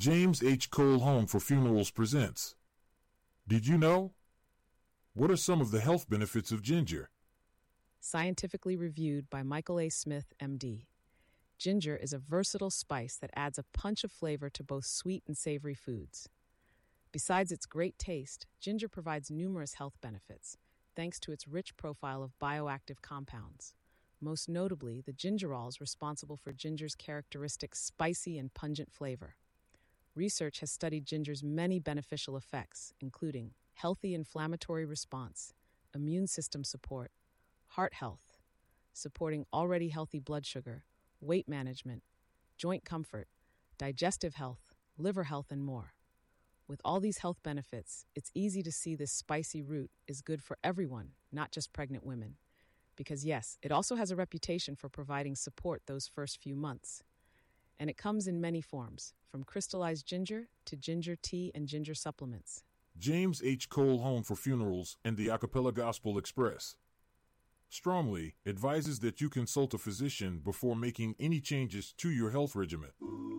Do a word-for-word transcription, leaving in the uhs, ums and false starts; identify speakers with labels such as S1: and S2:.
S1: James H. Cole Home for Funerals presents. Did you know? What are some of the health benefits of ginger?
S2: Scientifically reviewed by Michael A. Smith, M D. Ginger is a versatile spice that adds a punch of flavor to both sweet and savory foods. Besides its great taste, ginger provides numerous health benefits, thanks to its rich profile of bioactive compounds. Most notably, the gingerols responsible for ginger's characteristic spicy and pungent flavor. Research has studied ginger's many beneficial effects, including healthy inflammatory response, immune system support, heart health, supporting already healthy blood sugar, weight management, joint comfort, digestive health, liver health, and more. With all these health benefits, it's easy to see this spicy root is good for everyone, not just pregnant women. Because yes, it also has a reputation for providing support those first few months. And it comes in many forms, from crystallized ginger to ginger tea and ginger supplements.
S1: James H. Cole Home for Funerals and the Acapella Gospel Express strongly advises that you consult a physician before making any changes to your health regimen.